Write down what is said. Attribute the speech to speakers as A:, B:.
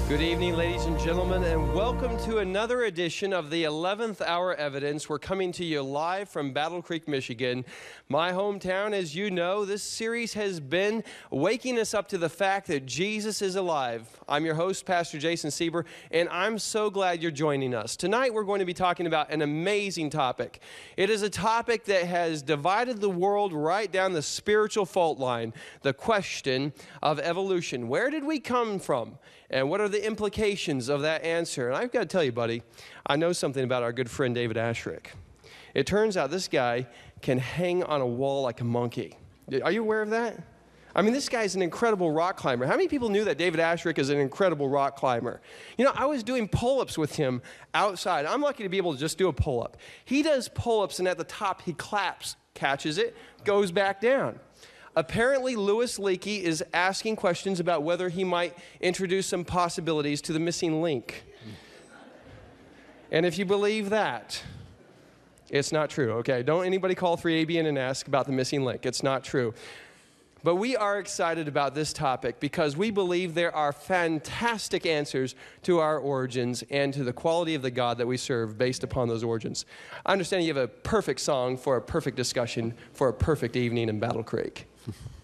A: Good evening, ladies and gentlemen, and welcome to another edition of the 11th Hour Evidence. We're coming to you live from Battle Creek, Michigan. My hometown, as you know, this series has been waking us up to the fact that Jesus is alive. I'm your host, Pastor Jason Sieber, and I'm so glad you're joining us. Tonight, we're going to be talking about an amazing topic. It is a topic that has divided the world right down the spiritual fault line, the question of evolution. Where did we come from? And what are the implications of that answer? And I've got to tell you, buddy, I know something about our good friend David Ashrick. It turns out this guy can hang on a wall like a monkey. Are you aware of that? I mean, this guy's an incredible rock climber. How many people knew that David Ashrick is an incredible rock climber? You know, I was doing pull-ups with him outside. I'm lucky to be able to just do a pull-up. He does pull-ups, and at the top, he claps, catches it, goes back down. Apparently, Louis Leakey is asking questions about whether he might introduce some possibilities to the missing link. And if you believe that, it's not true, okay? Don't anybody call 3ABN and ask about the missing link. It's not true. But we are excited about this topic because we believe there are fantastic answers to our origins and to the quality of the God that we serve based upon those origins. I understand you have a perfect song for a perfect discussion for a perfect evening in Battle Creek.